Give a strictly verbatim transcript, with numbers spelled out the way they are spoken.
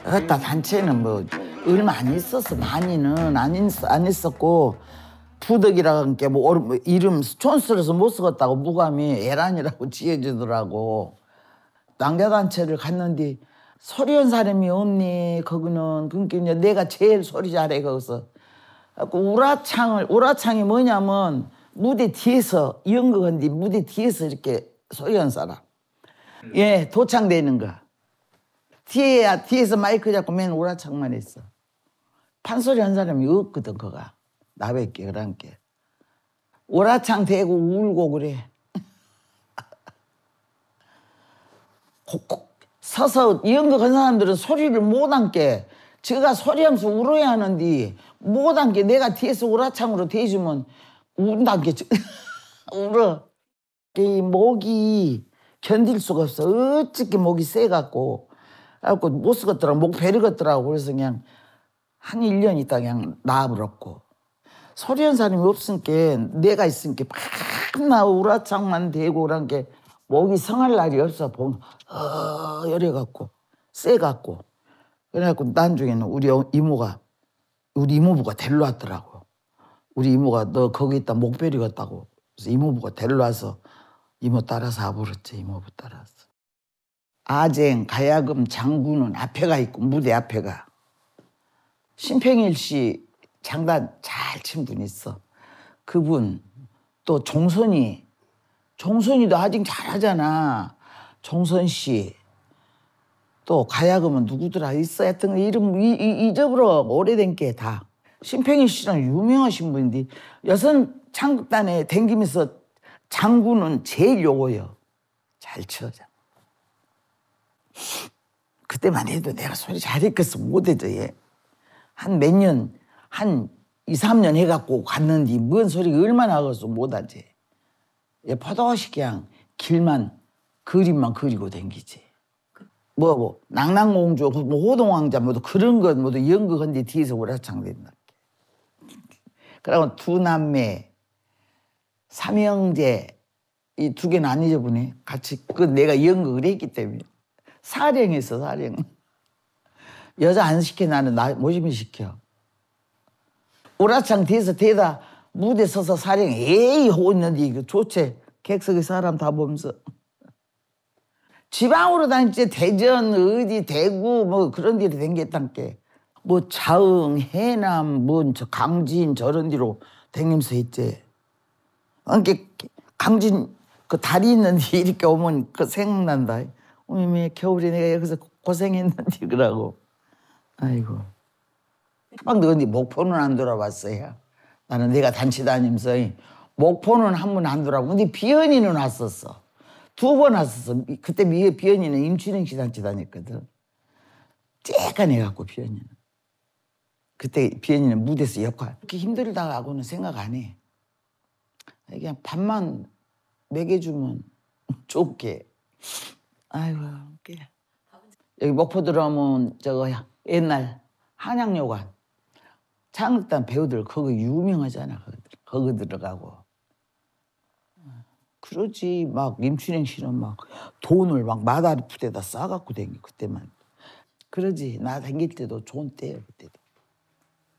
그렇다 단체는 뭐 얼마 안 있었어. 많이는 안, 있, 안 있었고 부덕이라는 게 뭐 이름 촌스러워서 못 쓰겠다고 무감이 애란이라고 지어주더라고. 남자단체를 갔는데 소리한 사람이 없니 거기는. 그러니까 내가 제일 소리 잘해 거기서. 우라창을 우라창이 뭐냐면 무대 뒤에서 연극한데 무대 뒤에서 이렇게 소리한 사람. 예, 도창되는 거. 뒤에야 뒤에서 마이크 잡고 맨 우라창만 했어. 판소리 한 사람이 없거든 그가. 나밖에 그런 게. 우라창 대고 울고 그래. 콕콕 서서 연극한 사람들은 소리를 못 함게 제가 소리하면서 울어야 하는데 못 함게 내가 뒤에서 우라창으로 대주면 운다게 울어. 이 목이 견딜 수가 없어. 어찌게 목이 세갖고 그래갖고 못 쓰겠더라고. 목 베리겠더라고. 그래서 그냥 한 일 년 있다 그냥 놔버렸고. 소리한 사람이 없으니까 내가 있으니까 막나 우라창만 대고 그런 게 목이 성할 날이 없어. 보면 어 이래갖고 세갖고. 그래갖고 나중에는 우리 이모가 우리 이모부가 데리러 왔더라고. 우리 이모가 너 거기 있다 목 베리겠다고. 그래서 이모부가 데리러 와서 이모 따라서 와버렸지. 이모부 따라서. 아쟁, 가야금, 장구는 앞에가 있고 무대 앞에가. 심평일 씨 장단 잘 친 분 있어. 그분 또 종선이 종선이도 아직 잘하잖아. 종선 씨. 또 가야금은 누구더라 있어. 하여튼 이름 이, 이, 잊어버려. 오래된 게 다. 심평일 씨는 유명하신 분인데 여성 창극단에 댕기면서 장구는 제일 요거요. 잘 쳐. 그때만 해도 내가 소리 잘했겠어. 못해도 얘. 한 몇 년, 한 이, 삼 년 해갖고 갔는데 뭔 소리가 얼마나 하겠어. 못하지. 얘 포도시 그냥 길만 그림만 그리고 댕기지. 뭐, 뭐, 낭낭공주, 뭐, 호동왕자, 뭐, 그런 것, 뭐, 연극한데 뒤에서 우라창 된다. 그러고 두 남매, 삼형제, 이 두 개는 안 잊어보네. 같이, 그 내가 연극을 했기 때문에. 사령했어, 사령. 여자 안 시켜, 나는 나 모시면 시켜. 우라창 뒤에서 대다 무대 서서 사령, 에이, 하고 있는데, 이거 좋지. 객석에 사람 다 보면서. 지방으로 다니지 대전, 어디, 대구, 뭐 그런 데로 댕겼단 게. 뭐 자흥, 해남, 뭐 강진 저런 데로 댕기면서 했지. 그러니까 강진 그 다리 있는데 이렇게 오면 그 생각난다. 어머니 겨울에 내가 여기서 고생했는데 그러고. 아이고. 막 너네 목포는 안 돌아봤어요. 나는 내가 단체 다니면서 목포는 한 번 안 돌아보고 근데 비연이는 왔었어. 두 번 왔었어. 그때 비연이는 임춘행 씨 단체 다녔거든. 쬐깐해갖고 비연이는. 그때 비연이는 무대에서 역할. 그렇게 힘들다고는 생각 안 해. 그냥 밥만 먹여주면 좋게. 아이고. 여기 목포 들어오면 저거 옛날 한양요관. 창극단 배우들 거기 유명하잖아. 거기 들어가고. 그러지. 막 임춘행 씨는 막 돈을 막 마다리 푸대다 싸갖고 댕기 그때만. 그러지. 나 댕길 때도 좋은 때예요 그때도.